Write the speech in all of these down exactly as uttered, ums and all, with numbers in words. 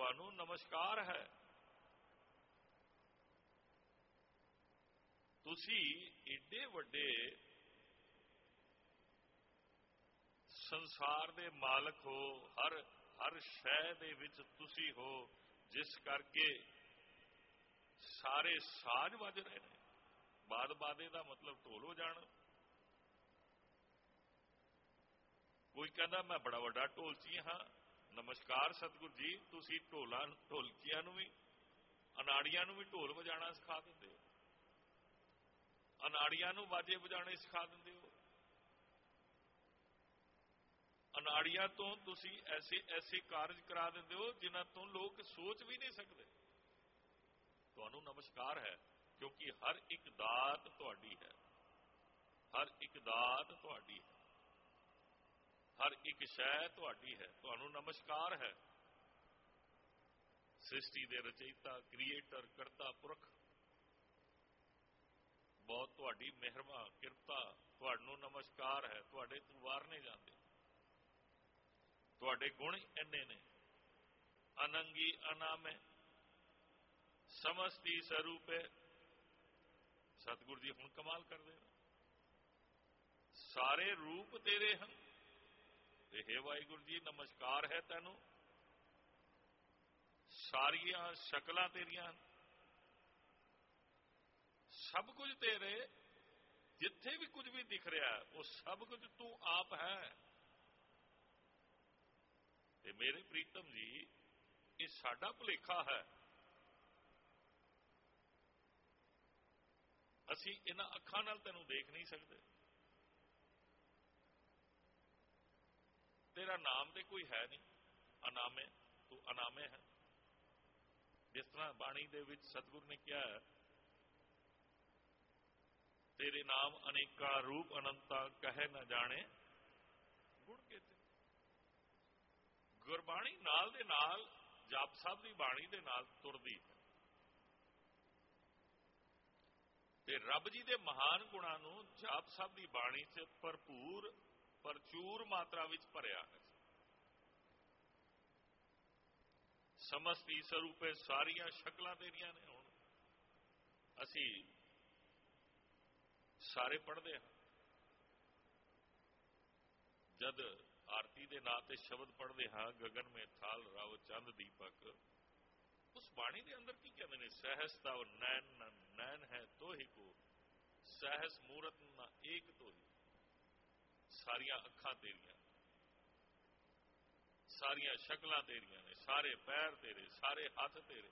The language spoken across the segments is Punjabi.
ਤੁਹਾਨੂੰ ਨਮਸਕਾਰ ਹੈ। ਤੁਸੀਂ ਏਡੇ ਵੱਡੇ ਸੰਸਾਰ ਦੇ ਮਾਲਕ ਹੋ, ਹਰ ਹਰ ਸ਼ੈ ਦੇ ਵਿੱਚ ਤੁਸੀਂ ਹੋ, ਜਿਸ ਕਰਕੇ ਸਾਰੇ ਸਾਜ਼ ਵੱਜ ਰਹੇ ਨੇ। ਬਾਦ ਬਾਦੇ ਦਾ ਮਤਲਬ ਢੋਲ ਹੋ ਜਾਣ। ਕੋਈ ਕਹਿੰਦਾ ਮੈਂ ਬੜਾ ਵੱਡਾ ਢੋਲਚੀ ਹਾਂ। ਨਮਸਕਾਰ ਸਤਿਗੁਰੂ ਜੀ, ਤੁਸੀਂ ਢੋਲਾਂ ਢੋਲਕੀਆਂ ਨੂੰ ਵੀ, ਅਨਾੜੀਆਂ ਨੂੰ ਵੀ ਢੋਲ ਵਜਾਣਾ ਸਿਖਾ ਦਿੰਦੇ ਹੋ, ਅਨਾੜੀਆਂ ਨੂੰ ਬਾਜੇ ਵਜਾਣੇ ਸਿਖਾ ਦਿੰਦੇ ਹੋ। ਅਨਾੜੀਆਂ ਤੋਂ ਤੁਸੀਂ ਐਸੇ ਐਸੇ ਕਾਰਜ ਕਰਾ ਦਿੰਦੇ ਹੋ ਜਿਨ੍ਹਾਂ ਤੋਂ ਲੋਕ ਸੋਚ ਵੀ ਨਹੀਂ ਸਕਦੇ। ਤੁਹਾਨੂੰ ਨਮਸਕਾਰ ਹੈ, ਕਿਉਂਕਿ ਹਰ ਇੱਕ ਦਾਤ ਤੁਹਾਡੀ ਹੈ, ਹਰ ਇੱਕ ਦਾਤ ਤੁਹਾਡੀ ਹੈ, ਹਰ ਇੱਕ ਸ਼ੈ ਤੁਹਾਡੀ ਹੈ। ਤੁਹਾਨੂੰ ਨਮਸਕਾਰ ਹੈ। ਸ੍ਰਿਸ਼ਟੀ ਦੇ ਰਚయిਤਾ, ਕ੍ਰੀਏਟਰ, ਕਰਤਾ ਪੁਰਖ, ਬਹੁਤ ਤੁਹਾਡੀ ਮਿਹਰਮਾ ਕਿਰਪਾ, ਤੁਹਾਨੂੰ ਨਮਸਕਾਰ ਹੈ। ਤੁਹਾਡੇ ਤੋਂ ਵਾਰ ਨਹੀਂ ਜਾਂਦੇ, ਤੁਹਾਡੇ ਗੁਣ ਇੰਨੇ ਨੇ। ਅਨੰਗੀ ਅਨਾਮੇ ਸਮਸਤੀ ਸਰੂਪੇ। ਸਤਿਗੁਰੂ ਜੀ ਹੁਣ ਕਮਾਲ ਕਰਦੇ ਨੇ। ਸਾਰੇ ਰੂਪ ਤੇਰੇ ਹਨ। ਤੇ ਹੇ ਵਾਹਿਗੁਰੂ ਜੀ, ਨਮਸਕਾਰ ਹੈ ਤੈਨੂੰ। ਸਾਰੀਆਂ ਸ਼ਕਲਾਂ ਤੇਰੀਆਂ ਹਨ, ਸਭ ਕੁਝ ਤੇਰੇ। ਜਿੱਥੇ ਵੀ ਕੁਝ ਵੀ ਦਿਖ ਰਿਹਾ ਉਹ ਸਭ ਕੁਝ ਤੂੰ ਆਪ ਹੈ। ਤੇ ਮੇਰੇ ਪ੍ਰੀਤਮ ਜੀ, ਇਹ ਸਾਡਾ ਭੁਲੇਖਾ ਹੈ। ਅਸੀਂ ਇਹਨਾਂ ਅੱਖਾਂ ਨਾਲ ਤੈਨੂੰ ਦੇਖ ਨਹੀਂ ਸਕਦੇ। ਤੇਰਾ ਨਾਮ ਤੇ ਕੋਈ ਹੈ ਨਹੀਂ। ਅਨਾਮੇ, ਤੂੰ ਅਨਾਮੇ ਹੈ। ਜਿਸ ਤਰ੍ਹਾਂ ਬਾਣੀ ਦੇ ਵਿੱਚ ਸਤਿਗੁਰੂ ਨੇ ਕਿਹਾ ਹੈ, ਤੇਰੇ ਨਾਮ ਅਨੇਕਾਂ ਰੂਪ ਅਨੰਤਾ ਕਹੇ ਨਾ ਜਾਣੇ ਗੁਣ ਕੇਤੇ। ਗੁਰਬਾਣੀ ਨਾਲ ਦੇ ਨਾਲ ਜਾਪ ਸਾਹਿਬ ਦੀ ਬਾਣੀ ਦੇ ਨਾਲ ਤੁਰਦੀ ਹੈ ਤੇ ਰੱਬ ਜੀ ਦੇ ਮਹਾਨ ਗੁਣਾਂ ਨੂੰ ਜਾਪ ਸਾਹਿਬ ਦੀ ਬਾਣੀ 'ਚ ਭਰਪੂਰ ਪ੍ਰਚੂਰ ਮਾਤਰਾ ਵਿੱਚ ਭਰਿਆ ਹੈ। ਸਮਸਤੀ ਸਰੂਪੇ, ਸਾਰੀਆਂ ਸ਼ਕਲਾਂ ਤੇਰੀਆਂ ਨੇ। ਹੁਣ ਅਸੀਂ ਸਾਰੇ ਪੜ੍ਹਦੇ ਹਾਂ, ਜਦ ਆਰਤੀ ਦੇ ਨਾਂ ਤੇ ਸ਼ਬਦ ਪੜ੍ਹਦੇ ਹਾਂ, ਗਗਨ ਮੇਂ ਥਾਲ ਰਵ ਚੰਦ ਦੀਪਕ, ਉਸ ਬਾਣੀ ਦੇ ਅੰਦਰ ਕੀ ਕਹਿੰਦੇ ਨੇ? ਸਹਿਸ ਤਵ ਨੈਣ ਨੈਣ ਹੈ ਤੋਹਿ ਕੋ, ਸਹਿਸ ਮੂਰਤ ਨਾ ਏਕ ਤੋਹਿ। ਸਾਰੀਆਂ ਅੱਖਾਂ ਤੇਰੀਆਂ, ਸਾਰੀਆਂ ਸ਼ਕਲਾਂ ਤੇਰੀਆਂ ਨੇ, ਸਾਰੇ ਪੈਰ ਤੇਰੇ, ਸਾਰੇ ਹੱਥ ਤੇਰੇ।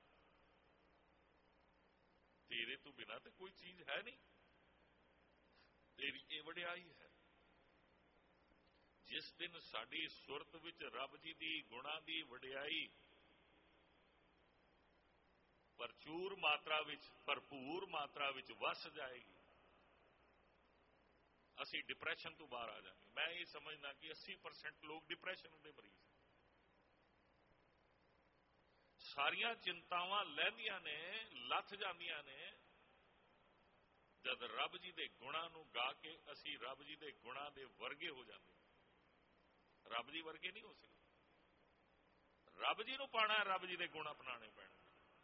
ਤੇਰੇ ਤੋਂ ਬਿਨਾਂ ਤੇ ਕੋਈ ਚੀਜ਼ ਹੈ ਨਹੀਂ। ਤੇਰੀ ਇਹ ਵਡਿਆਈ ਹੈ। ਜਿਸ ਦਿਨ ਸਾਡੀ ਸੁਰਤ ਵਿੱਚ ਰੱਬ ਜੀ ਦੀ ਗੁਣਾਂ ਦੀ ਵਡਿਆਈ ਪ੍ਰਚੂਰ ਮਾਤਰਾ ਵਿੱਚ, ਭਰਪੂਰ ਮਾਤਰਾ ਵਿੱਚ ਵਸ ਜਾਏਗੀ, ਅਸੀਂ ਡਿਪਰੈਸ਼ਨ ਤੋਂ ਬਾਹਰ ਆ ਜਾਵਾਂਗੇ। ਮੈਂ ਇਹ ਸਮਝਦਾ ਕਿ ਅੱਸੀ ਪਰਸੈਂਟ ਲੋਕ ਡਿਪਰੈਸ਼ਨ ਦੇ ਮਰੀਜ਼। ਸਾਰੀਆਂ ਚਿੰਤਾਵਾਂ ਲਹਿੰਦੀਆਂ ਨੇ, ਲੱਥ ਜਾਂਦੀਆਂ ਨੇ, ਜਦ ਰੱਬ ਜੀ ਦੇ ਗੁਣਾਂ ਨੂੰ ਗਾ ਕੇ ਅਸੀਂ ਰੱਬ ਜੀ ਦੇ ਗੁਣਾਂ ਦੇ ਵਰਗੇ ਹੋ ਜਾਂਦੇ। ਰੱਬ ਜੀ ਵਰਗੇ ਨਹੀਂ ਹੋ ਸਕਦੇ। ਰੱਬ ਜੀ ਨੂੰ ਪਾਣਾ ਹੈ, ਰੱਬ ਜੀ ਦੇ ਗੁਣ ਅਪਣਾਣੇ ਪੈਣੇ।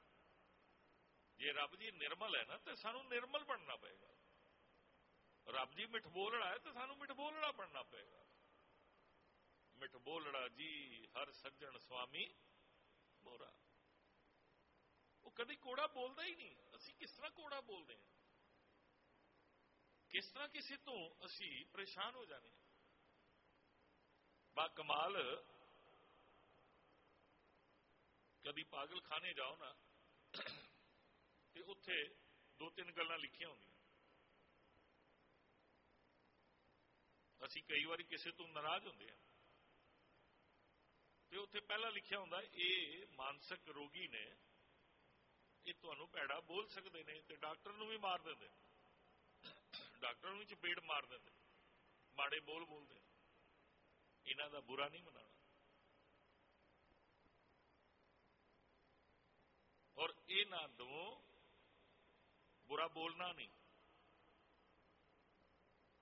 ਜੇ ਰੱਬ ਜੀ ਨਿਰਮਲ ਹੈ ਨਾ, ਤੇ ਸਾਨੂੰ ਨਿਰਮਲ ਬਣਨਾ ਪਏਗਾ। ਰੱਬ ਜੀ ਮਿੱਠ ਬੋਲੜਾ ਹੈ ਤੇ ਸਾਨੂੰ ਮਿੱਠ ਬੋਲੜਾ ਬਣਨਾ ਪਏਗਾ। ਮਿੱਠ ਬੋਲੜਾ ਜੀ ਹਰ ਸੱਜਣ ਸੁਆਮੀ ਮੋਰਾ। ਉਹ ਕਦੀ ਕੋੜਾ ਬੋਲਦਾ ਹੀ ਨਹੀਂ। ਅਸੀਂ ਕਿਸ ਤਰ੍ਹਾਂ ਕੋੜਾ ਬੋਲਦੇ ਹਾਂ? ਕਿਸ ਤਰ੍ਹਾਂ ਕਿਸੇ ਤੋਂ ਅਸੀਂ ਪਰੇਸ਼ਾਨ ਹੋ ਜਾਂਦੇ ਹਾਂ? ਬਾ ਕਮਾਲ, ਕਦੀ ਪਾਗਲਖਾਨੇ ਜਾਓ ਨਾ ਤੇ ਉੱਥੇ ਦੋ ਤਿੰਨ ਗੱਲਾਂ ਲਿਖੀਆਂ ਹੁੰਦੀਆਂ। ਅਸੀਂ ਕਈ ਵਾਰੀ ਕਿਸੇ ਤੋਂ ਨਾਰਾਜ਼ ਹੁੰਦੇ ਹਾਂ ਤੇ ਉੱਥੇ ਪਹਿਲਾਂ ਲਿਖਿਆ ਹੁੰਦਾ, ਇਹ ਮਾਨਸਿਕ ਰੋਗੀ ਨੇ, ਇਹ ਤੁਹਾਨੂੰ ਭੈੜਾ ਬੋਲ ਸਕਦੇ ਨੇ ਤੇ ਡਾਕਟਰ ਨੂੰ ਵੀ ਮਾਰ ਦਿੰਦੇ, ਡਾਕਟਰ ਨੂੰ ਵੀ ਚਪੇੜ ਮਾਰ ਦਿੰਦੇ, ਮਾੜੇ ਬੋਲ ਬੋਲਦੇ। ਇਹਨਾਂ ਦਾ ਬੁਰਾ ਨਹੀਂ ਮਨਾਉਣਾ। ਔਰ ਇਹਨਾਂ ਤੋਂ ਬੁਰਾ ਬੋਲਣਾ ਨਹੀਂ।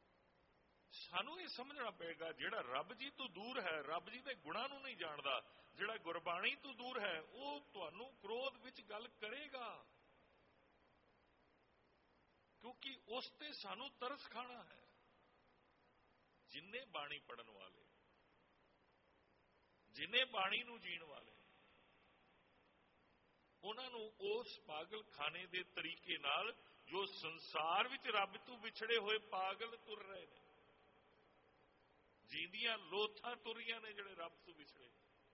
ਸਾਨੂੰ ਇਹ ਸਮਝਣਾ ਪਏਗਾ, ਜਿਹੜਾ ਰੱਬ ਜੀ ਤੋਂ ਦੂਰ ਹੈ, ਰੱਬ ਜੀ ਦੇ ਗੁਣਾਂ ਨੂੰ ਨਹੀਂ ਜਾਣਦਾ, ਜਿਹੜਾ ਗੁਰਬਾਣੀ ਤੋਂ ਦੂਰ ਹੈ ਉਹ ਤੁਹਾਨੂੰ ਕ੍ਰੋਧ ਵਿੱਚ ਗੱਲ ਕਰੇਗਾ, ਕਿਉਂਕਿ ਉਸ ਤੇ ਸਾਨੂੰ ਤਰਸ ਖਾਣਾ ਹੈ। ਜਿੰਨੇ ਬਾਣੀ ਪੜਨ ਵਾਲੇ, ਜਿੰਨੇ ਬਾਣੀ ਨੂੰ ਜੀਣ ਵਾਲੇ, ਉਹਨਾਂ ਨੂੰ ਉਸ ਪਾਗਲਖਾਨੇ ਦੇ ਤਰੀਕੇ ਨਾਲ ਜੋ ਸੰਸਾਰ ਵਿੱਚ ਰੱਬ ਤੋਂ ਵਿਛੜੇ ਹੋਏ ਪਾਗਲ ਤੁਰ ਰਹੇ ਨੇ, ਜੀਂਦੀਆਂ ਲੋਥਾਂ ਤੁਰ ਰਹੀਆਂ ਨੇ ਜਿਹੜੇ ਰੱਬ ਤੋਂ ਵਿਛੜੇ।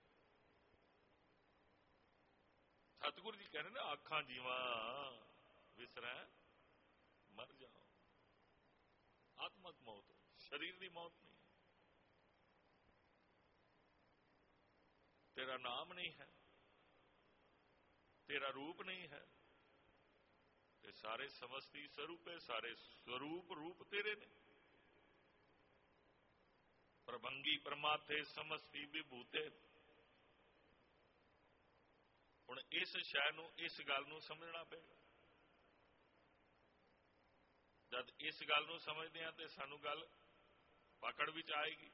ਸਤਿਗੁਰੂ ਜੀ ਕਹਿੰਦੇ ਨੇ ਆਖਾਂ ਜੀਵਾਂ ਵਿਸਰੈ ਮਰ ਜਾਓ। ਆਤਮਕ ਮੌਤ, ਸਰੀਰ ਦੀ ਮੌਤ ਨਹੀਂ। ਤੇਰਾ ਨਾਮ ਨਹੀਂ ਹੈ, ਤੇਰਾ ਰੂਪ ਨਹੀਂ ਹੈ, ਤੇ ਸਾਰੇ ਸਮਸਤੀ ਸਰੂਪ ਹੈ, ਸਾਰੇ ਸਰੂਪ ਰੂਪ ਤੇਰੇ ਨੇ। ਪ੍ਰਭੰਗੀ ਪ੍ਰਮਾਥੇ ਸਮਸਤੀ ਵਿਭੂਤੇ। ਹੁਣ ਇਸ ਸ਼ੈ ਨੂੰ, ਇਸ ਗੱਲ ਨੂੰ ਸਮਝਣਾ ਪਏਗਾ। ਜਦ ਇਸ ਗੱਲ ਨੂੰ ਸਮਝਦੇ ਹਾਂ ਤੇ ਸਾਨੂੰ ਗੱਲ ਪਕੜ ਵਿੱਚ ਆਏਗੀ।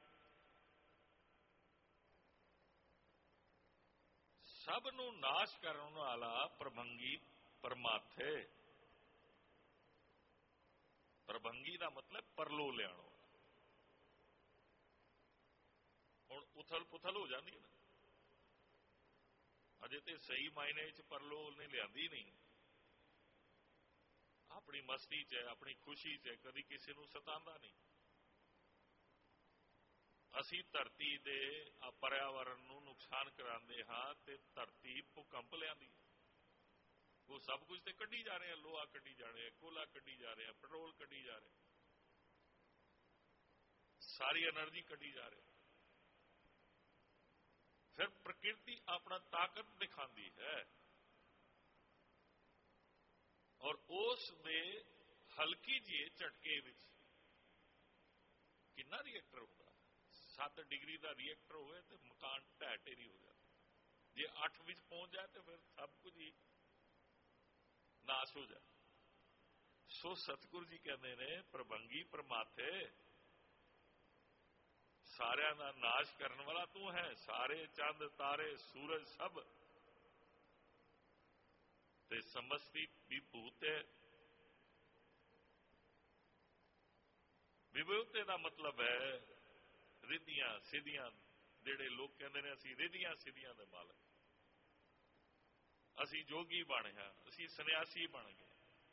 ਸਭ ਨੂੰ ਨਾਸ਼ ਕਰਨ ਵਾਲਾ ਪ੍ਰਭੰਗੀ ਪਰਮਾਥੇ। ਪ੍ਰਭੰਗੀ ਦਾ ਮਤਲਬ ਪਰਲੋ ਲਿਆਉਣ ਵਾਲਾ। ਹੁਣ ਉਥਲ ਪੁਥਲ ਹੋ ਜਾਂਦੀ ਹੈ ਨਾ, ਅਜੇ ਤੇ ਸਹੀ ਮਾਇਨੇ ਚ ਪਰਲੋ ਨੇ ਲਿਆਂਦੀ ਨਹੀਂ। ਆਪਣੀ ਮਸਤੀ ਚ, ਆਪਣੀ ਖੁਸ਼ੀ ਚ ਕਦੀ ਕਿਸੇ ਨੂੰ ਸਤਾਉਂਦਾ ਨਹੀਂ। ਅਸੀਂ ਧਰਤੀ ਦੇ ਪਰਿਆਵਰਨ ਨੂੰ ਨੁਕਸਾਨ ਕਰਾਉਂਦੇ ਹਾਂ ਤੇ ਧਰਤੀ ਭੂਕੰਪ ਲਿਆਂਦੀ। ਉਹ ਸਭ ਕੁਝ ਤੇ ਕੱਢੀ ਜਾ ਰਹੇ ਆ, ਲੋਹਾ ਕੱਢੀ ਜਾ ਰਹੇ ਆ, ਕੋਲਾ ਕੱਢੀ ਜਾ ਰਹੇ ਆ, ਪੈਟਰੋਲ ਕੱਢੀ ਜਾ ਰਹੇ, ਸਾਰੀ એનર્ਜੀ ਕੱਢੀ ਜਾ ਰਹੇ। ਫਿਰ ਪ੍ਰਕਿਰਤੀ ਆਪਣਾ ਤਾਕਤ ਦਿਖਾਉਂਦੀ ਹੈ, ਔਰ ਉਸ ਦੇ ਹਲਕੀ ਜਿਹੇ ਝਟਕੇ ਵਿੱਚ ਕਿੰਨਾ ਰਿਐਕਟਰ ਹੁੰਦਾ। ਸੱਤ ਡਿਗਰੀ ਦਾ ਰਿਐਕਟਰ ਹੋਵੇ ਤੇ ਮਕਾਨ ਢਹਿ ਢੇਰੀ ਹੋ ਜਾਂਦਾ। ਜੇ ਅੱਠ ਵਿੱਚ ਪਹੁੰਚ ਜਾਏ ਤੇ ਫਿਰ ਸਭ ਕੁਝ ਹੀ ਨਾਸ਼ ਹੋ ਜਾਏ। ਸੋ ਸਤਿਗੁਰੂ ਜੀ ਕਹਿੰਦੇ ਨੇ ਪ੍ਰਭੰਗੀ ਪ੍ਰਮਾਥੇ, ਸਾਰਿਆਂ ਦਾ ਨਾਸ਼ ਕਰਨ ਵਾਲਾ ਤੂੰ ਹੈ। ਸਾਰੇ ਚੰਦ ਤਾਰੇ ਸੂਰਜ ਸਭ ਤੇ ਸਮਸਤੀ ਵਿਭੂਤ ਹੈ। ਵਿਭੂਤੇ ਦਾ ਮਤਲਬ ਹੈ ਰਿੱਧੀਆਂ ਸਿੱਧੀਆਂ। ਜਿਹੜੇ ਲੋਕ ਕਹਿੰਦੇ ਨੇ ਅਸੀਂ ਰਿੱਧੀਆਂ ਸਿੱਧੀਆਂ ਦੇ ਮਾਲਕ, ਅਸੀਂ ਜੋਗੀ ਬਣ ਗਏ, ਅਸੀਂ ਸੰਨਿਆਸੀ ਬਣ ਗਏ।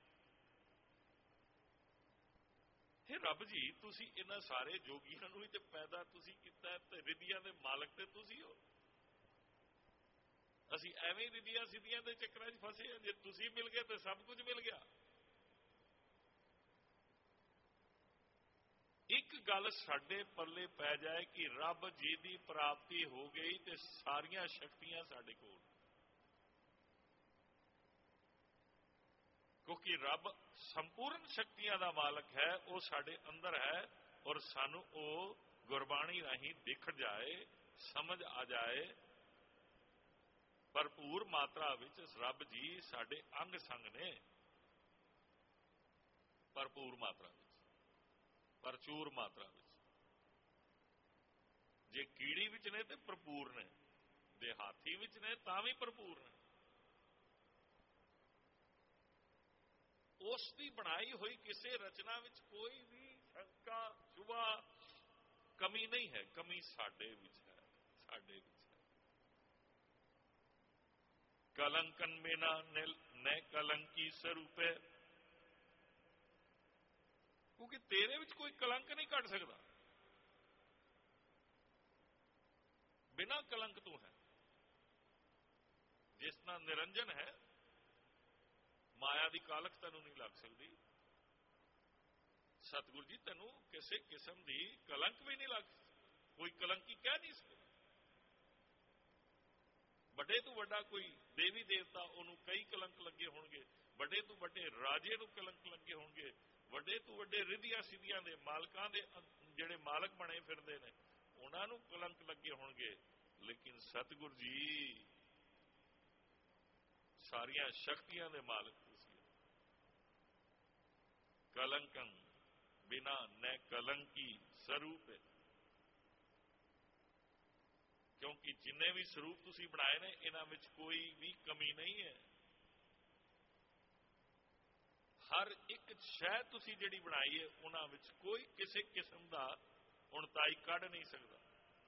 हे ਰੱਬ ਜੀ, ਤੁਸੀਂ ਇਹਨਾਂ ਸਾਰੇ ਜੋਗੀਆਂ ਨੂੰ ਹੀ ਤੇ ਪੈਦਾ ਤੁਸੀਂ ਕੀਤਾ ਤੇ ਰਿੱਧੀਆਂ ਦੇ ਮਾਲਕ ਤੇ ਤੁਸੀਂ ਹੋ। ਅਸੀਂ ਐਵੇਂ ਰਿੱਧੀਆਂ ਸਿੱਧੀਆਂ ਦੇ ਚੱਕਰਾਂ 'ਚ ਫਸੇ ਹਾਂ। ਜੇ ਤੁਸੀਂ ਮਿਲ ਗਏ ਤੇ ਸਭ ਕੁਝ ਮਿਲ ਗਿਆ। ਇੱਕ ਗੱਲ ਸਾਡੇ ਪੱਲੇ ਪੈ ਜਾਏ ਕਿ ਰੱਬ ਜੀ ਦੀ ਪ੍ਰਾਪਤੀ ਹੋ ਗਈ ਤੇ ਸਾਰੀਆਂ ਸ਼ਕਤੀਆਂ ਸਾਡੇ ਕੋਲ, ਕਿਉਂਕਿ ਰੱਬ ਸੰਪੂਰਨ ਸ਼ਕਤੀਆਂ ਦਾ ਮਾਲਕ ਹੈ। ਉਹ ਸਾਡੇ ਅੰਦਰ ਹੈ ਔਰ ਸਾਨੂੰ ਉਹ ਗੁਰਬਾਣੀ ਰਾਹੀਂ ਦਿਖ ਜਾਏ, ਸਮਝ ਆ ਜਾਏ। ਭਰਪੂਰ ਮਾਤਰਾ ਵਿੱਚ ਰੱਬ ਜੀ ਸਾਡੇ ਅੰਗ ਸੰਗ ਨੇ, ਭਰਪੂਰ ਮਾਤਰਾ ਵਿੱਚ, ਪ੍ਰਚੂਰ ਮਾਤਰਾ ਵਿੱਚ। ਜੇ ਕੀੜੀ ਵਿੱਚ ਨੇ ਤੇ ਭਰਪੂਰ ਨੇ, ਜੇ ਹਾਥੀ ਵਿੱਚ ਨੇ ਤਾਂ ਵੀ ਭਰਪੂਰ ਨੇ। ਉਸ ਦੀ ਬਣਾਈ ਹੋਈ ਕਿਸੇ ਰਚਨਾ ਵਿੱਚ ਕੋਈ ਵੀ ਸ਼ੰਕਾ ਸ਼ੁਭਾ ਕਮੀ ਨਹੀਂ ਹੈ। ਕਮੀ ਸਾਡੇ ਵਿੱਚ ਹੈ, ਸਾਡੇ ਵਿੱਚ ਹੈ। ਕਲੰਕਨ ਮੇਨਾ ਨੈ ਕਲੰਕੀ ਸਰੂਪੇ, ਕਿਉਂਕਿ ਤੇਰੇ ਵਿੱਚ ਕੋਈ ਕਲੰਕ ਨਹੀਂ ਕੱਢ ਸਕਦਾ। ਬਿਨਾਂ ਕਲੰਕ ਤੂੰ ਹੈ। ਜਿਸ ਨਾਲ ਨਿਰੰਜਨ ਹੈ, ਮਾਇਆ ਦੀ ਕਾਲਖ ਤੈਨੂੰ ਨਹੀਂ ਲੱਗ ਸਕਦੀ। ਸਤਿਗੁਰੂ ਜੀ ਤੈਨੂੰ ਕਿਸੇ ਕਿਸਮ ਦੀ ਕਲੰਕ ਵੀ ਨਹੀਂ ਲੱਗ ਸਕਦੀ। ਕੋਈ ਕਲੰਕੀ ਕਹਿ ਨਹੀਂ ਸਕਦਾ। ਵੱਡੇ ਤੋਂ ਵੱਡਾ ਕੋਈ ਦੇਵੀ ਦੇਵਤਾ, ਉਹਨੂੰ ਕਈ ਕਲੰਕ ਲੱਗੇ ਹੋਣਗੇ। ਵੱਡੇ ਤੋਂ ਵੱਡੇ ਰਾਜੇ ਨੂੰ ਕਲੰਕ ਲੱਗੇ ਹੋਣਗੇ। ਵੱਡੇ ਤੋਂ ਵੱਡੇ ਰਿੱਧੀਆਂ ਸਿੱਧੀਆਂ ਦੇ ਮਾਲਕਾਂ ਦੇ ਜਿਹੜੇ ਮਾਲਕ ਬਣੇ ਫਿਰਦੇ ਨੇ, ਉਹਨਾਂ ਨੂੰ ਕਲੰਕ ਲੱਗੇ ਹੋਣਗੇ। ਲੇਕਿਨ ਸਤਿਗੁਰੂ ਜੀ ਸਾਰੀਆਂ ਸ਼ਕਤੀਆਂ ਦੇ ਮਾਲਕ ਤੁਸੀਂ। ਕਲੰਕੰ ਬਿਨਾ ਨੈ ਕਲੰਕੀ ਸਰੂਪ। क्योंकि जिन्ने भी स्वरूप तुसीं बनाए ने इन्हां विच कोई भी कमी नहीं है। हर एक शै तुसीं जिहड़ी बनाई है उन्हां विच कोई किसी किस्म का उणताई कढ नहीं सकता।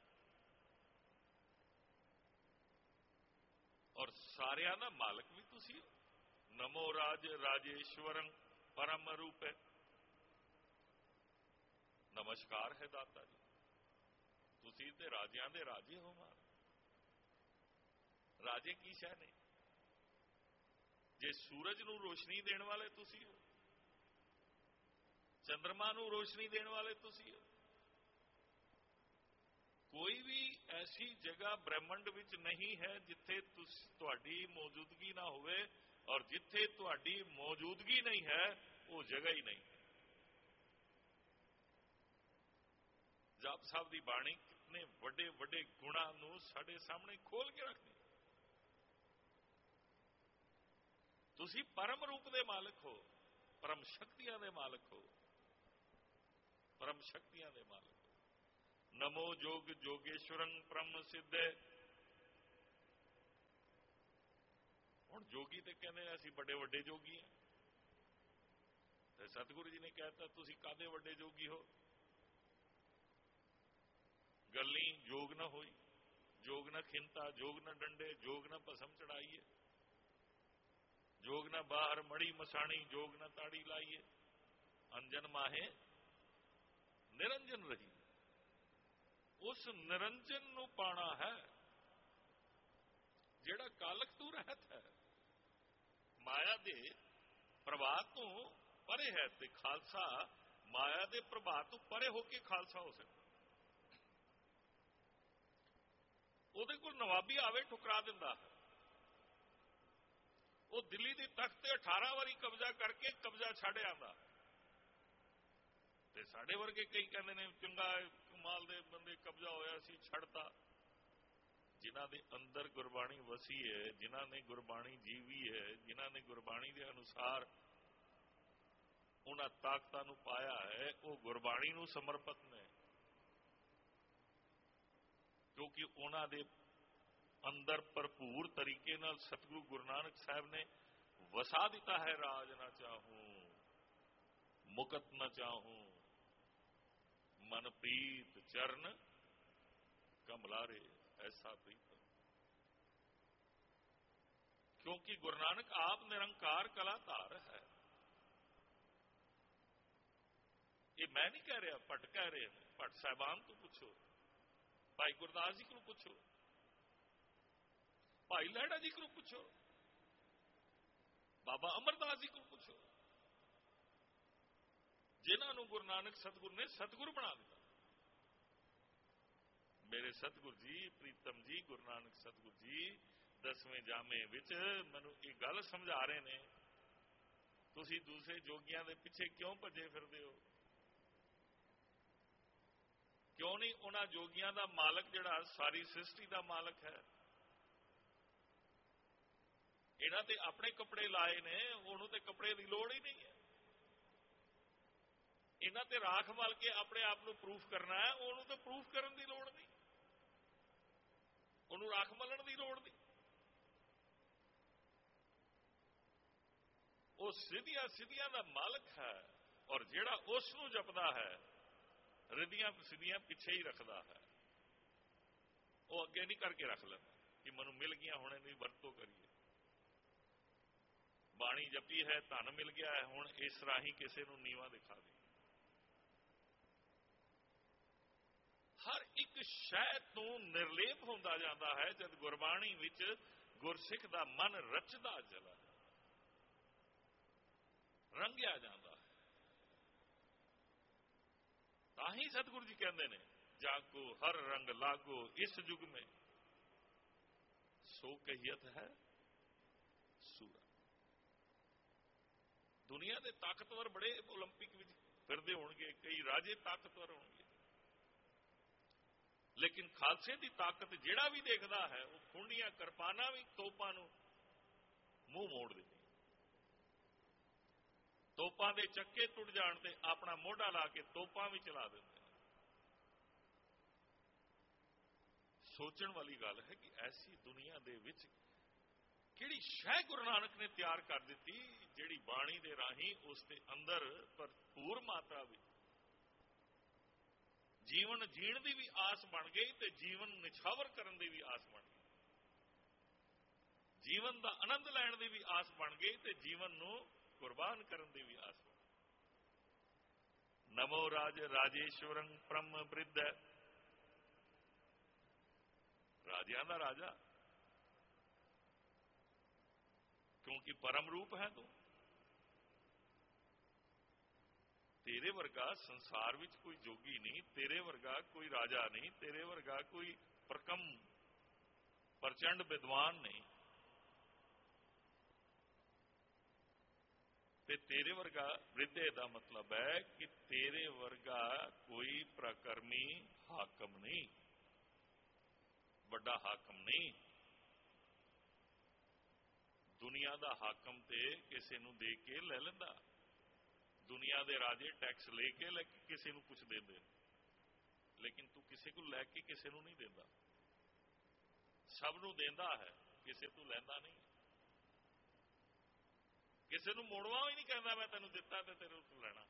और सारियां दा मालक भी तुसीं हो। नमो राज राजेश्वरं परम रूप है। नमस्कार है दाता जी, तुसीं ते राजियां दे राजे हो। मार राजे की शै ने? जे सूरज नूं रोशनी देने वाले तुसीं हो, चंद्रमा नूं रोशनी देने वाले तुसीं हो। कोई भी ऐसी जगह ब्रह्मंड विच नहीं है जिथे तुहाडी मौजूदगी ना होवे, और जिथे तुहाडी मौजूदगी नहीं है वो जगह ही नहीं। जाप साहब की बाणी कितने वड्डे वड्डे गुणां नूं साडे सामने खोल के रखदी। तुसीं परम रूप दे मालक हो, परम शक्तियां दे मालक हो, परम शक्तियां दे मालक हो। नमो जोग जोगेश्वरं परम सिद्ध। हुण जोगी ते कहंदे असीं बड़े वड्डे जोगी हैं, ते सतगुरु जी ने कहता तुसीं कादे वड्डे जोगी हो। गल्ली जोग न होई, जोग न खिंता, जोग न डंडे, जोग न भसम चढ़ाइए, जोग न बाहर मड़ी मसाणी, जोग न ताड़ी लाइए, अंजन माहे निरंजन रही। उस निरंजन नूं पाना है जिहड़ा कालक तू रहत है, माया दे प्रभाव तो परे है। ते खालसा माया दे प्रभाव तो परे होके खालसा हो सकता। ਉਹਦੇ ਕੋਲ ਨਵਾਬੀ ਆਵੇ ਠੁਕਰਾ ਦਿੰਦਾ ਹੈ। ਉਹ ਦਿੱਲੀ ਦੀ ਤਖਤ ਤੇ ਅਠਾਰਾਂ ਵਾਰੀ ਕਬਜ਼ਾ ਕਰਕੇ ਕਬਜ਼ਾ ਛੱਡ ਆਂਦਾ। ਤੇ ਸਾਡੇ ਵਰਗੇ ਕਈ ਕਹਿੰਦੇ ਨੇ ਚੰਗਾ ਕਮਾਲ ਦੇ ਬੰਦੇ ਕਬਜ਼ਾ ਹੋਇਆ ਸੀ ਛੱਡਤਾ। ਜਿਨ੍ਹਾਂ ਦੇ ਅੰਦਰ ਗੁਰਬਾਣੀ ਵਸੀ ਹੈ, ਜਿਨ੍ਹਾਂ ਨੇ ਗੁਰਬਾਣੀ ਜੀਵੀ ਹੈ, ਜਿਨ੍ਹਾਂ ਨੇ ਗੁਰਬਾਣੀ ਦੇ ਅਨੁਸਾਰ ਉਹਨਾਂ ਤਾਕਤਾਂ ਨੂੰ ਪਾਇਆ ਹੈ, ਉਹ ਗੁਰਬਾਣੀ ਨੂੰ ਸਮਰਪਿਤ ਨੇ। क्योंकि उन्होंने अंदर भरपूर तरीके नाल सतगुरु गुरु नानक साहब ने वसा दिता है। राज ना चाहूं मुकत न चाहूं, मनप्रीत चरण कमलारे ऐसा प्रीतम। क्योंकि गुरु नानक आप निरंकार कलाधार है। ये मैं नहीं कह रहा, भट्ट कह रहे हैं। भट्ट साहबान तो पूछो, भाई गुरदास जी को पूछो, भाई लहड़ा जी को पूछो, बाबा अमरदास जी को पूछो, जिन्होंने गुरु नानक सतगुरु ने सतगुरु बना दिया। मेरे सतगुरु जी प्रीतम जी गुरु नानक सतगुरु जी दसवें जामे विच मैनू ये गल समझा रहे ने, तुसीं दूसरे जोगियां दे पिछे क्यों भजे फिरदे हो? क्यों नहीं उन्हां जोगियां दा मालक जिहड़ा सारी सृष्टि दा मालक है, इन्हां ते अपने कपड़े लाए ने, उहनूं ते कपड़े की लोड़ ही नहीं है। इन्हां ते राख मल के अपने आप को प्रूफ करना है, उहनूं ते प्रूफ करन दी लोड़ नहीं, उहनूं राख मलण दी लोड़ नहीं। वो सिद्धियां सिद्धियां दा मालक है, और जिहड़ा उस नूं जपदा है रिद्धियां सिद्धियां पिछे ही रखता है। वो अगे नहीं करके रख लेता कि मैनू मिल गया हुण इहदी वरतों करिए। बाणी जपी है, धन मिल गया है, हुण इस राही किसी नूं नीवा दिखा दे। हर एक शै तों निर्लेप होंदा जांदा है जद गुरबाणी विच गुरसिख दा मन रचदा चला रंगिया जांदा है। ताही सतगुरु जी कहते हैं जाको हर रंग लागो इस युग में, सो कहियत है सूरा। दुनिया के ताकतवर बड़े ओलंपिक में फिरदे होणगे, कई राजे ताकतवर होणगे, लेकिन खालसे की ताकत जिहड़ा भी देखता है वो खुंडियां किरपानां भी तोपां नूं मूंह मोड़ देंदी। तोपां दे चक्के टुट जाण ते अपना मोढा ला के तोपां भी चला देंदे। ਸੋਚਣ ਵਾਲੀ ਗੱਲ ਹੈ ਕਿ ਐਸੀ ਦੁਨੀਆ ਦੇ ਵਿੱਚ ਕਿਹੜੀ ਸ਼ੈ ਗੁਰੂ ਨਾਨਕ ਨੇ ਤਿਆਰ ਕਰ ਦਿੱਤੀ ਜਿਹੜੀ ਬਾਣੀ ਦੇ ਰਾਹੀਂ ਉਸ ਦੇ ਅੰਦਰ ਭਰਪੂਰ ਮਾਤਰਾ ਵਿੱਚ ਜੀਵਨ ਜੀਣ ਦੀ ਵੀ ਆਸ ਬਣ ਗਈ ਤੇ ਜੀਵਨ ਨਿਛਾਵਰ ਕਰਨ ਦੀ ਵੀ ਆਸ ਬਣ ਗਈ, ਜੀਵਨ ਦਾ ਆਨੰਦ ਲੈਣ ਦੀ ਵੀ ਆਸ ਬਣ ਗਈ ਤੇ ਜੀਵਨ ਨੂੰ ਕੁਰਬਾਨ ਕਰਨ ਦੀ ਵੀ ਆਸ ਬਣ ਗਈ। ਨਮੋ ਰਾਜ ਰਾਜੇਸ਼ਵਰੰ ਬ੍ਰਹਮ ਬ੍ਰਿਧ, ਰਾਜਿਆਂ ਦਾ ਰਾਜਾ, ਕਿਉਂਕਿ ਪਰਮ ਰੂਪ ਹੈ ਤੂੰ। ਤੇਰੇ ਵਰਗਾ ਸੰਸਾਰ ਵਿੱਚ ਕੋਈ ਜੋਗੀ ਨਹੀਂ, ਤੇਰੇ ਵਰਗਾ ਕੋਈ ਰਾਜਾ ਨਹੀਂ, ਤੇਰੇ ਵਰਗਾ ਕੋਈ ਪ੍ਰਕਮ ਪ੍ਰਚੰਡ ਵਿਦਵਾਨ ਨਹੀਂ, ਤੇ ਤੇਰੇ ਵਰਗਾ ਬ੍ਰਿਧੇ ਦਾ ਮਤਲਬ ਹੈ ਕਿ ਤੇਰੇ ਵਰਗਾ ਕੋਈ ਪ੍ਰਕਰਮੀ ਹਾਕਮ ਨਹੀਂ, ਵੱਡਾ ਹਾਕਮ ਨਹੀਂ। ਦੁਨੀਆ ਦਾ ਹਾਕਮ ਤੇ ਕਿਸੇ ਨੂੰ ਦੇ ਕੇ ਲੈ ਲੈਂਦਾ, ਦੁਨੀਆ ਦੇ ਰਾਜੇ ਟੈਕਸ ਲੈ ਕੇ ਲੈ ਕੇ ਕਿਸੇ ਨੂੰ ਕੁਝ ਦਿੰਦੇ, ਲੇਕਿਨ ਤੂੰ ਕਿਸੇ ਕੋਲ ਲੈ ਕੇ ਕਿਸੇ ਨੂੰ ਨਹੀਂ ਦਿੰਦਾ, ਸਭ ਨੂੰ ਦਿੰਦਾ ਹੈ, ਕਿਸੇ ਤੋਂ ਲੈਂਦਾ ਨਹੀਂ, ਕਿਸੇ ਨੂੰ ਮੋੜਵਾ ਹੀ ਨਹੀਂ ਕਹਿੰਦਾ ਮੈਂ ਤੈਨੂੰ ਦਿੱਤਾ ਤੇ ਤੇਰੇ ਤੋਂ ਲੈਣਾ।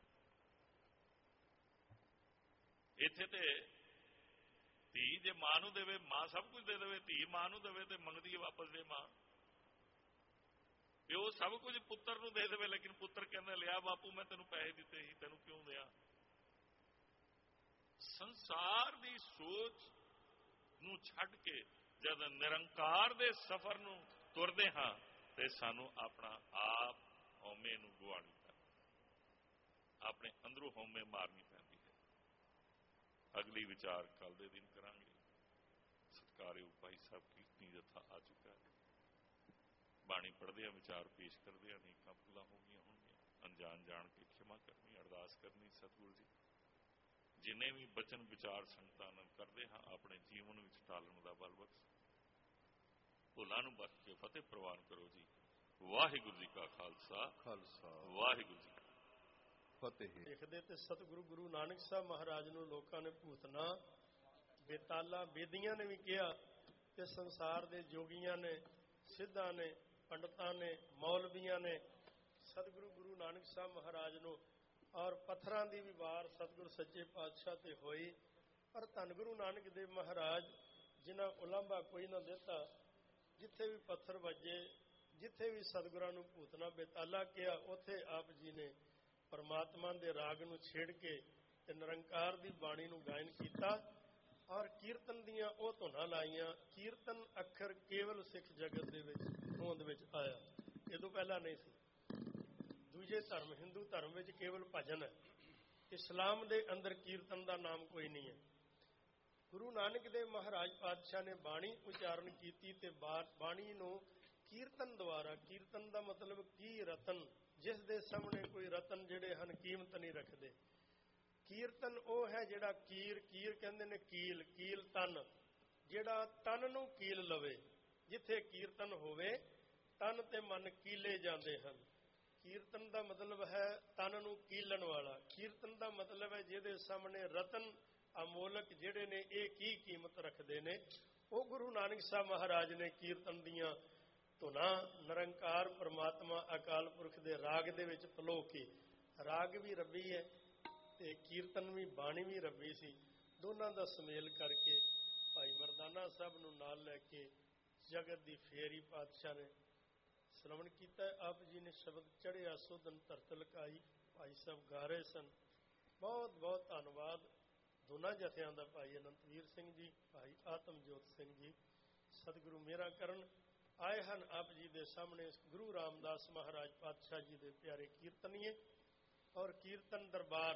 ਇੱਥੇ ਤੇ ਧੀ ਜੇ ਮਾਂ ਨੂੰ ਦੇਵੇ, ਮਾਂ ਸਭ ਕੁਝ ਦੇ ਦੇਵੇ, ਧੀ ਮਾਂ ਨੂੰ ਦੇਵੇ ਤੇ ਮੰਗਦੀ ਵਾਪਸ ਦੇ ਮਾਂ। ਪਿਓ ਸਭ ਕੁਝ ਪੁੱਤਰ ਨੂੰ ਦੇ ਦੇਵੇ, ਲੇਕਿਨ ਪੁੱਤਰ ਕਹਿੰਦਾ ਲਿਆ ਬਾਪੂ ਮੈਂ ਤੈਨੂੰ ਪੈਸੇ ਦਿੱਤੇ ਸੀ, ਤੈਨੂੰ ਕਿਉਂ ਦਿਆਂ। ਸੰਸਾਰ ਦੀ ਸੋਚ ਨੂੰ ਛੱਡ ਕੇ ਜਦ ਨਿਰੰਕਾਰ ਦੇ ਸਫ਼ਰ ਨੂੰ ਤੁਰਦੇ ਹਾਂ ਤੇ ਸਾਨੂੰ ਆਪਣਾ ਆਪ ਹਉਮੈ ਨੂੰ ਗੁਆਉਣੀ ਪੈਂਦੀ, ਆਪਣੇ ਅੰਦਰੋਂ ਹਉਮੈ ਮਾਰਨੀ ਪੈਂਦੀ ਹੈ। ਅਗਲੀ ਵਿਚਾਰ ਕੱਲ ਦੇ ਦਿਨ ਕਰਾਂਗੇ। ਸਤਿਕਾਰਯੋਗ ਭਾਈ ਸਾਹਿਬ ਕੀਰਤਨੀ ਜਥਾ ਆ ਚੁੱਕਾ ਹੈ, ਬਾਣੀ ਪੜ੍ਹਦੇ ਆ, ਵਿਚਾਰ ਪੇਸ਼ ਕਰਦੇ ਆ, ਅਨੇਕਾਂ ਭੁੱਲਾਂ ਹੋ ਗਈਆਂ ਹੋਣਗੀਆਂ, ਅਣਜਾਣ ਜਾਣ ਕੇ ਖਿਮਾ ਕਰਨੀ, ਅਰਦਾਸ ਕਰਨੀ ਸਤਿਗੁਰੂ ਜੀ ਜਿੰਨੇ ਵੀ ਬਚਨ ਵਿਚਾਰ ਸੰਗਤਾਂ ਨਾਲ ਕਰਦੇ ਹਾਂ ਆਪਣੇ ਜੀਵਨ ਵਿੱਚ ਢਾਲਣ ਦਾ ਬਲ ਬਖਸ਼, ਭੁੱਲਾਂ ਨੂੰ ਬਖਸ਼ ਕੇ ਫਤਿਹ ਪ੍ਰਵਾਨ ਕਰੋ ਜੀ। ਵਾਹਿਗੁਰੂ ਜੀ ਕਾ ਖਾਲਸਾ, ਖਾਲਸਾ ਵਾਹਿਗੁਰੂ ਜੀ ਕੀ ਫਤਿਹ। ਲਿਖਦੇ ਤੇ ਸਤਿਗੁਰੂ ਗੁਰੂ ਨਾਨਕ ਸਾਹਿਬ ਮਹਾਰਾਜ ਨੂੰ ਲੋਕਾਂ ਨੇ ਭੂਤਨਾ ਬੇਤਾਲਾ ਬੇਦੀਆਂ ਨੇ ਵੀ ਕਿਹਾ, ਤੇ ਸੰਸਾਰ ਦੇ ਜੋਗੀਆਂ ਨੇ, ਸਿੱਧਾਂ ਨੇ, ਪੰਡਤਾਂ ਨੇ, ਮੌਲਵੀਆਂ ਨੇ ਸਤਿਗੁਰੂ ਗੁਰੂ ਨਾਨਕ ਸਾਹਿਬ ਮਹਾਰਾਜ ਨੂੰ, ਔਰ ਪੱਥਰਾਂ ਦੀ ਵੀ ਵਾਰ ਸਤਿਗੁਰੂ ਸੱਚੇ ਪਾਤਸ਼ਾਹ ਤੇ ਹੋਈ। ਪਰ ਧੰਨ ਗੁਰੂ ਨਾਨਕ ਦੇਵ ਮਹਾਰਾਜ ਜਿਨ੍ਹਾਂ ਉਲਾਂਭਾ ਕੋਈ ਨਾ ਦਿੱਤਾ, ਜਿੱਥੇ ਵੀ ਪੱਥਰ ਵੱਜੇ, ਜਿੱਥੇ ਵੀ ਸਤਿਗੁਰਾਂ ਨੂੰ ਭੂਤਨਾ ਬੇਤਾਲਾ ਕਿਹਾ, ਉੱਥੇ ਆਪ ਜੀ ਨੇ ਪਰਮਾਤਮਾ ਦੇ ਰਾਗ ਨੂੰ ਛੇੜ ਕੇ ਤੇ ਨਿਰੰਕਾਰ ਦੀ ਬਾਣੀ ਨੂੰ ਗਾਇਨ ਕੀਤਾ, ਔਰ ਕੀਰਤਨ ਦੀਆਂ ਉਹ ਧੁਨਾਂ ਲਾਈਆਂ। ਕੀਰਤਨ ਅੱਖਰ ਕੇਵਲ ਸਿੱਖ ਜਗਤ ਦੇ ਵਿੱਚ ਹੋਂਦ ਵਿੱਚ ਆਇਆ, ਇਹ ਤੋਂ ਪਹਿਲਾਂ ਨਹੀਂ ਸੀ। ਦੂਜੇ ਧਰਮ, ਹਿੰਦੂ ਧਰਮ ਵਿੱਚ ਕੇਵਲ ਭਜਨ ਹੈ, ਇਸਲਾਮ ਦੇ ਅੰਦਰ ਕੀਰਤਨ ਦਾ ਨਾਮ ਕੋਈ ਨਹੀਂ ਹੈ। ਗੁਰੂ ਨਾਨਕ ਦੇਵ ਮਹਾਰਾਜ ਪਾਤਸ਼ਾਹ ਨੇ ਬਾਣੀ ਉਚਾਰਨ ਕੀਤੀ ਤੇ ਬਾਣੀ ਨੂੰ ਕੀਰਤਨ ਦੁਆਰਾ, ਕੀਰਤਨ ਦਾ ਮਤਲਬ ਕੀ, ਰਤਨ, ਜਿਸ ਦੇ ਸਾਹਮਣੇ ਕੋਈ ਰਤਨ ਜਿਹੜੇ ਹਨ ਕੀਮਤ ਨਹੀਂ ਰੱਖਦੇ। ਕੀਰਤਨ ਉਹ ਹੈ ਜਿਹੜਾ ਕੀਰ, ਕੀਰ ਕਹਿੰਦੇ ਨੇ ਕੀਲ, ਕੀਲ ਤਨ, ਜਿਹੜਾ ਤਨ ਨੂੰ ਕੀਲ ਲਵੇ। ਜਿੱਥੇ ਕੀਰਤਨ ਹੋਵੇ ਤਨ ਤੇ ਮਨ ਕੀਲੇ ਜਾਂਦੇ ਹਨ। ਕੀਰਤਨ ਦਾ ਮਤਲਬ ਹੈ ਤਨ ਨੂੰ ਕੀਲਣ ਵਾਲਾ। ਕੀਰਤਨ ਦਾ ਮਤਲਬ ਹੈ ਜਿਹਦੇ ਸਾਹਮਣੇ ਰਤਨ ਅਮੋਲਕ ਜਿਹੜੇ ਨੇ ਇਹ ਕੀ ਕੀਮਤ ਰੱਖਦੇ ਨੇ। ਉਹ ਗੁਰੂ ਨਾਨਕ ਸਾਹਿਬ ਮਹਾਰਾਜ ਨੇ ਕੀਰਤਨ ਦੀਆਂ ਧੁਨਾਂ ਨਿਰੰਕਾਰ ਪਰਮਾਤਮਾ ਅਕਾਲ ਪੁਰਖ ਦੇ ਰਾਗ ਦੇ ਵਿੱਚ ਪਲੋ ਕੇ, ਰਾਗ ਵੀ ਰੱਬੀ ਹੈ ਤੇ ਕੀਰਤਨ ਵੀ, ਬਾਣੀ ਵੀ ਰੱਬੀ ਸੀ, ਦੋਨਾਂ ਦਾ ਸੁਮੇਲ ਕਰਕੇ ਭਾਈ ਮਰਦਾਨਾ ਸਾਹਿਬ ਨੂੰ ਨਾਲ ਲੈ ਕੇ ਜਗਤ ਦੀ ਫੇਰੀ ਪਾਤਸ਼ਾਹ ਨੇ ਸ਼ਰਵਣ ਕੀਤਾ। ਆਪ ਜੀ ਨੇ ਸ਼ਬਦ ਚੜ੍ਹਿਆ ਸੋਧਨ ਧਰਤ ਲਕਾਈ, ਭਾਈ ਸਾਹਿਬ ਗਾ ਰਹੇ ਸਨ। ਬਹੁਤ ਬਹੁਤ ਧੰਨਵਾਦ ਦੋਨਾਂ ਜਥਿਆਂ ਦਾ, ਭਾਈ ਅਨੰਤਵੀਰ ਸਿੰਘ ਜੀ, ਭਾਈ ਆਤਮਜੋਤ ਸਿੰਘ ਜੀ। ਸਤਿਗੁਰੂ ਮੇਰਾ ਕਰਨ ਆਏ ਹਨ ਆਪ ਜੀ ਦੇ ਸਾਹਮਣੇ ਗੁਰੂ ਰਾਮਦਾਸ ਮਹਾਰਾਜ ਪਾਤਸ਼ਾਹ ਜੀ ਦੇ ਪਿਆਰੇ ਕੀਰਤਨੀਏ। ਔਰ ਕੀਰਤਨ ਦਰਬਾਰ,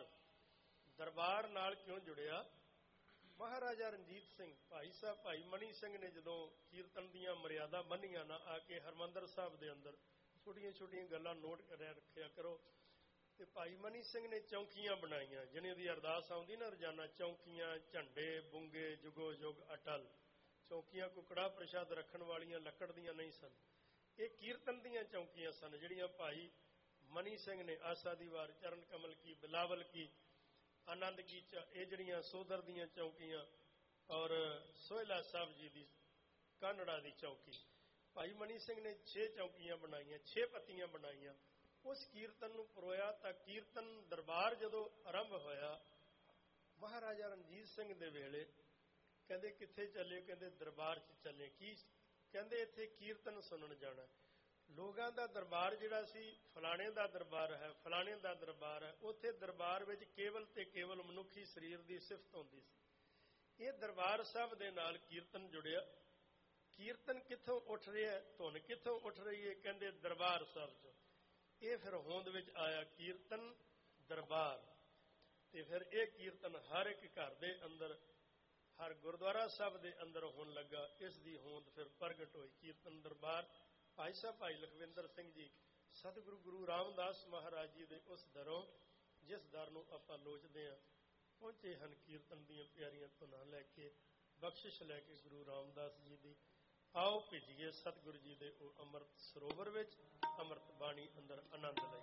ਦਰਬਾਰ ਨਾਲ ਕਿਉਂ ਜੁੜਿਆ? ਮਹਾਰਾਜਾ ਰਣਜੀਤ ਸਿੰਘ, ਭਾਈ ਸਾਹਿਬ ਭਾਈ ਮਨੀ ਸਿੰਘ ਨੇ ਜਦੋਂ ਕੀਰਤਨ ਦੀਆਂ ਮਰਿਆਦਾ ਬੰਨੀਆਂ ਨਾ, ਆ ਕੇ ਹਰਿਮੰਦਰ ਸਾਹਿਬ ਦੇ ਅੰਦਰ ਛੋਟੀਆਂ ਛੋਟੀਆਂ ਗੱਲਾਂ ਨੋਟ ਕਰਿਆ ਰੱਖਿਆ ਕਰੋ। ਤੇ ਭਾਈ ਮਨੀ ਸਿੰਘ ਨੇ ਚੌਂਕੀਆਂ ਬਣਾਈਆਂ, ਜਿਹਨੇ ਦੀ ਅਰਦਾਸ ਆਉਂਦੀ ਨਾ ਰੋਜ਼ਾਨਾ, ਚੌਂਕੀਆਂ, ਝੰਡੇ, ਬੁੰਗੇ, ਜੁਗੋ ਜੁਗ ਅਟਲ। ਚੌਂਕੀਆਂ ਕੁਕੜਾ ਪ੍ਰਸ਼ਾਦ ਰੱਖਣ ਵਾਲੀਆਂ ਲੱਕੜ ਦੀਆਂ ਨਹੀਂ ਸਨ, ਇਹ ਕੀਰਤਨ ਦੀਆਂ ਚੌਂਕੀਆਂ ਸਨ, ਜਿਹੜੀਆਂ ਭਾਈ ਮਨੀ ਸਿੰਘ ਨੇ ਆਸਾ ਦੀ ਵਾਰ, ਚਰਨ ਕਮਲ ਕੀ, ਬਿਲਾਵਲ ਕੀ, ਆਨੰਦ ਕੀ, ਇਹ ਜਿਹੜੀਆਂ ਸੋਧਰ ਦੀਆਂ ਚੌਂਕੀਆਂ, ਔਰ ਸੋਹਿਲਾ ਸਾਹਿਬ ਜੀ ਦੀ ਕਾਨੜਾ ਦੀ ਚੌਕੀ। ਭਾਈ ਮਨੀ ਸਿੰਘ ਨੇ ਛੇ ਚੌਕੀਆਂ ਬਣਾਈਆਂ, ਛੇ ਪੱਤੀਆਂ ਬਣਾਈਆਂ। ਉਸ ਕੀਰਤਨ ਨੂੰ ਪਰੋਇਆ ਤਾਂ ਕੀਰਤਨ ਦਰਬਾਰ ਜਦੋਂ ਆਰੰਭ ਹੋਇਆ, ਮਹਾਰਾਜਾ ਰਣਜੀਤ ਸਿੰਘ ਦੇ ਵੇਲੇ ਕਹਿੰਦੇ ਕਿੱਥੇ ਚੱਲੇ? ਕਹਿੰਦੇ ਦਰਬਾਰ 'ਚ ਚੱਲੇ। ਕੀ ਕਹਿੰਦੇ? ਇੱਥੇ ਕੀਰਤਨ ਸੁਣਨ ਜਾਣਾ। ਲੋਕਾਂ ਦਾ ਦਰਬਾਰ ਜਿਹੜਾ ਸੀ, ਫਲਾਣੇ ਦਾ ਦਰਬਾਰ ਹੈ, ਫਲਾਣੇ ਦਾ ਦਰਬਾਰ ਹੈ। ਉੱਥੇ ਦਰਬਾਰ ਵਿੱਚ ਕੇਵਲ ਤੇ ਕੇਵਲ ਮਨੁੱਖੀ ਸਰੀਰ ਦੀ ਸਿਫਤ ਹੁੰਦੀ ਸੀ। ਇਹ ਦਰਬਾਰ ਸਾਹਿਬ ਦੇ ਨਾਲ ਕੀਰਤਨ ਜੁੜਿਆ। ਕੀਰਤਨ ਕਿੱਥੋਂ ਉੱਠ ਰਿਹਾ? ਧੁਨ ਕਿੱਥੋਂ ਉੱਠ ਰਹੀ ਹੈ? ਕਹਿੰਦੇ ਦਰਬਾਰ ਸਾਹਿਬ 'ਚੋਂ। ਇਹ ਫਿਰ ਹੋਂਦ ਵਿੱਚ ਆਇਆ ਕੀਰਤਨ ਦਰਬਾਰ। ਤੇ ਫਿਰ ਇਹ ਕੀਰਤਨ ਹਰ ਇੱਕ ਘਰ ਦੇ ਅੰਦਰ, ਹਰ ਗੁਰਦੁਆਰਾ ਸਾਹਿਬ ਦੇ ਅੰਦਰ ਹੋਣ ਲੱਗਾ। ਇਸ ਦੀ ਹੋਂਦ ਫਿਰ ਪ੍ਰਗਟ ਹੋਈ। ਕੀਰਤਨ ਦਰਬਾਰ ਭਾਈ ਸਾਹਿਬ ਭਾਈ ਲਖਵਿੰਦਰ ਸਿੰਘ ਜੀ ਸਤਿਗੁਰੂ ਗੁਰੂ ਰਾਮਦਾਸ ਮਹਾਰਾਜ ਜੀ ਦੇ ਉਸ ਦਰੋਂ, ਜਿਸ ਦਰ ਨੂੰ ਆਪਾਂ ਲੋਚਦੇ ਹਾਂ, ਪਹੁੰਚੇ ਹਨ ਕੀਰਤਨ ਦੀਆਂ ਪਿਆਰੀਆਂ ਧੁਨਾਂ ਲੈ ਕੇ, ਬਖਸ਼ਿਸ਼ ਲੈ ਕੇ ਗੁਰੂ ਰਾਮਦਾਸ ਜੀ ਦੀ। ਆਓ ਭਿੱਜੀਏ ਸਤਿਗੁਰੂ ਜੀ ਦੇ ਉਹ ਅੰਮ੍ਰਿਤ ਸਰੋਵਰ ਵਿੱਚ, ਅੰਮ੍ਰਿਤ ਬਾਣੀ ਅੰਦਰ ਆਨੰਦ ਲੈ।